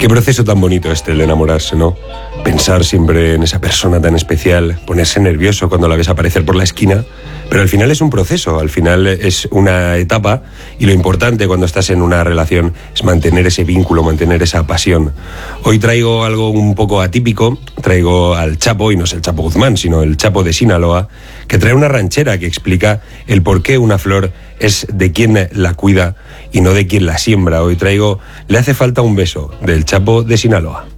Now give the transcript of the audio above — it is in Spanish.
Qué proceso tan bonito el de enamorarse, ¿no? Pensar siempre en esa persona tan especial, ponerse nervioso cuando la ves aparecer por la esquina, pero al final es un proceso, al final es una etapa y lo importante cuando estás en una relación es mantener ese vínculo, mantener esa pasión. Hoy traigo algo un poco atípico, traigo al Chapo, y no es el Chapo Guzmán, sino el Chapo de Sinaloa, que trae una ranchera que explica el por qué una flor es de quien la cuida y no de quien la siembra. Hoy traigo Le hace falta un beso, del Chapo de Sinaloa.